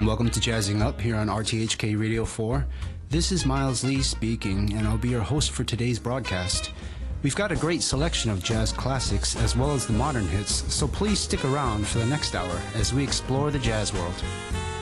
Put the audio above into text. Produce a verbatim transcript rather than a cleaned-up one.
Welcome to Jazzing Up here on R T H K Radio four. This is Miles Lee speaking, and I'll be your host for today's broadcast. We've got a great selection of jazz classics as well as the modern hits, so please stick around for the next hour as we explore the jazz world.